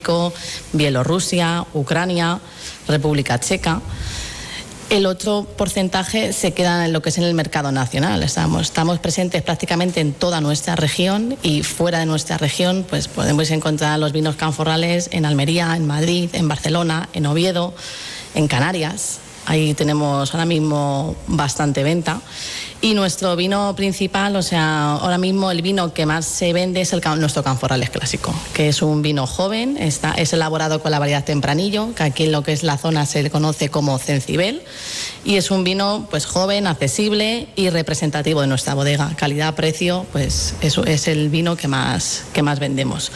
Bielorrusia, Ucrania, República Checa. El otro porcentaje se queda en lo que es en el mercado nacional. Estamos presentes prácticamente en toda nuestra región, y fuera de nuestra región pues podemos encontrar los vinos Canforrales en Almería, en Madrid, en Barcelona, en Oviedo, en Canarias. Ahí tenemos ahora mismo bastante venta. Y nuestro vino principal, o sea, ahora mismo el vino que más se vende es nuestro Canforrales clásico, que es un vino joven, es elaborado con la variedad Tempranillo, que aquí en lo que es la zona se le conoce como Cencibel, y es un vino pues joven, accesible y representativo de nuestra bodega. Calidad-precio, pues eso es el vino que más vendemos.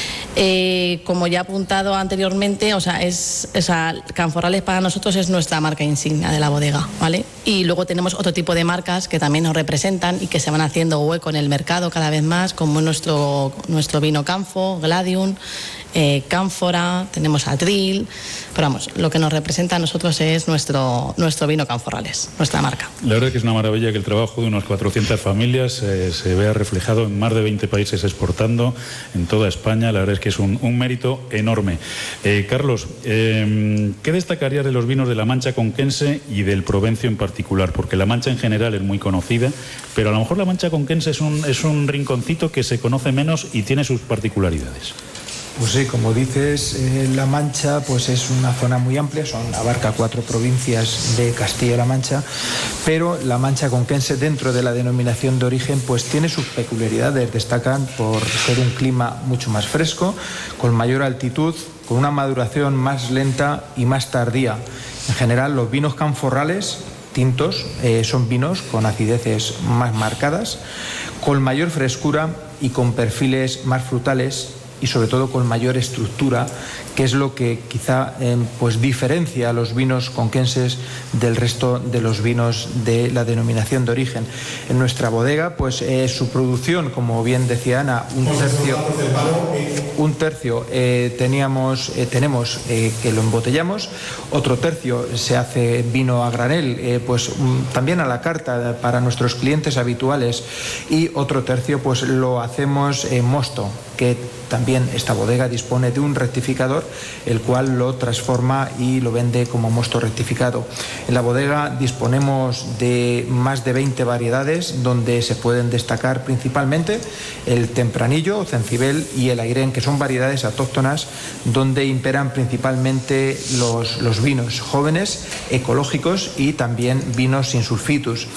Como ya he apuntado anteriormente, Canforrales para nosotros es nuestra marca insignia de la bodega, ¿vale? Y luego tenemos otro tipo de marcas que también nos representan y que se van haciendo hueco en el mercado cada vez más, como nuestro vino Canfo, Gladium, Cánfora, tenemos Atril, pero vamos, lo que nos representa a nosotros es nuestro vino Canforrales, nuestra marca. La verdad es que es una maravilla que el trabajo de unas 400 familias se vea reflejado en más de 20 países exportando en toda España. La verdad es que es un mérito enorme. Carlos, ¿qué destacarías de los vinos de la Mancha Conquense y del Provencio en particular? Porque la Mancha en general es muy conocida, pero a lo mejor la Mancha Conquense es un rinconcito que se conoce menos y tiene sus particularidades. Pues sí, como dices, La Mancha pues es una zona muy amplia, abarca 4 provincias de Castilla-La Mancha, pero La Mancha Conquense, dentro de la denominación de origen, pues tiene sus peculiaridades. Destacan por ser un clima mucho más fresco, con mayor altitud, con una maduración más lenta y más tardía. En general, los vinos Canforrales tintos son vinos con acideces más marcadas, con mayor frescura y con perfiles más frutales, y sobre todo con mayor estructura, que es lo que quizá pues diferencia a los vinos conquenses del resto de los vinos de la denominación de origen. En nuestra bodega, pues su producción, como bien decía Ana, un tercio tenemos que lo embotellamos, otro tercio se hace vino a granel, también a la carta para nuestros clientes habituales, y otro tercio pues lo hacemos mosto, que también esta bodega dispone de un rectificador, el cual lo transforma y lo vende como mosto rectificado. En la bodega disponemos de más de 20 variedades, donde se pueden destacar principalmente el Tempranillo, Cencibel y el Airén, que son variedades autóctonas donde imperan principalmente los vinos jóvenes, ecológicos, y también vinos sin sulfitos.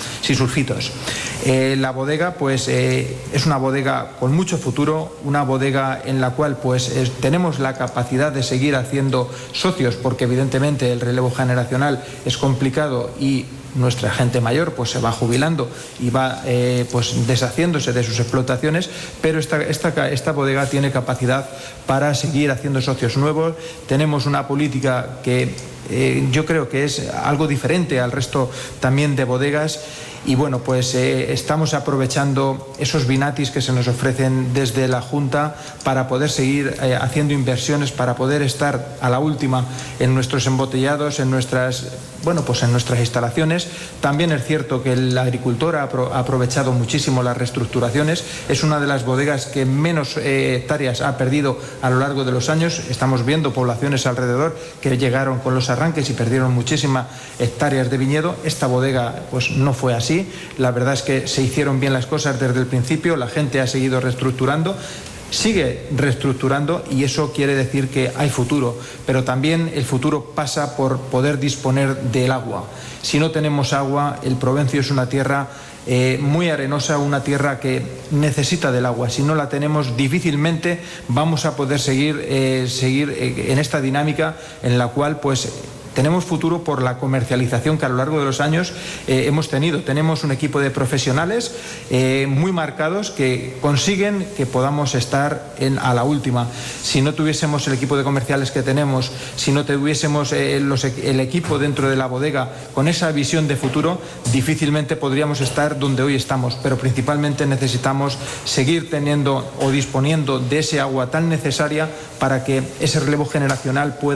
La bodega pues es una bodega con mucho futuro, una bodega en la cual pues tenemos la capacidad de seguir haciendo socios, porque evidentemente el relevo generacional es complicado y nuestra gente mayor pues se va jubilando y va pues deshaciéndose de sus explotaciones, pero esta bodega tiene capacidad para seguir haciendo socios nuevos. Tenemos una política que yo creo que es algo diferente al resto también de bodegas. Y bueno, pues estamos aprovechando esos vinatis que se nos ofrecen desde la Junta para poder seguir haciendo inversiones, para poder estar a la última en nuestros embotellados, en nuestras instalaciones. También es cierto que el agricultor ha aprovechado muchísimo las reestructuraciones. Es una de las bodegas que menos hectáreas ha perdido a lo largo de los años. Estamos viendo poblaciones alrededor que llegaron con los arranques y perdieron muchísimas hectáreas de viñedo. Esta bodega pues no fue así. La verdad es que se hicieron bien las cosas desde el principio, la gente ha seguido reestructurando, sigue reestructurando, y eso quiere decir que hay futuro, pero también el futuro pasa por poder disponer del agua. Si no tenemos agua, el Provencio es una tierra muy arenosa, una tierra que necesita del agua. Si no la tenemos, difícilmente vamos a poder seguir en esta dinámica en la cual pues tenemos futuro por la comercialización que a lo largo de los años hemos tenido. Tenemos un equipo de profesionales muy marcados que consiguen que podamos estar a la última. Si no tuviésemos el equipo de comerciales que tenemos, si no tuviésemos el equipo dentro de la bodega con esa visión de futuro, difícilmente podríamos estar donde hoy estamos. Pero principalmente necesitamos seguir teniendo o disponiendo de ese agua tan necesaria para que ese relevo generacional pueda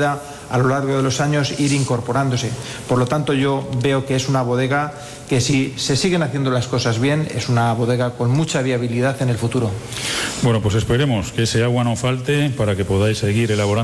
a lo largo de los años ir incorporándose. Por lo tanto, yo veo que es una bodega que, si se siguen haciendo las cosas bien, es una bodega con mucha viabilidad en el futuro. Bueno, pues esperemos que ese agua no falte para que podáis seguir elaborando